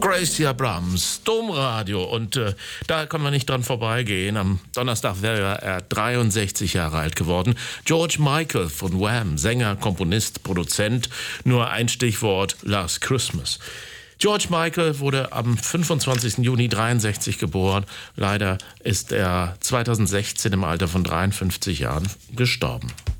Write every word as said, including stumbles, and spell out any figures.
Gracie Abrams, Domradio. Und äh, da können wir nicht dran vorbeigehen. Am Donnerstag wäre er dreiundsechzig Jahre alt geworden. George Michael von Wham, Sänger, Komponist, Produzent. Nur ein Stichwort: Last Christmas. George Michael wurde am fünfundzwanzigsten Juni dreiundsechzig geboren. Leider ist er zweitausendsechzehn im Alter von dreiundfünfzig Jahren gestorben.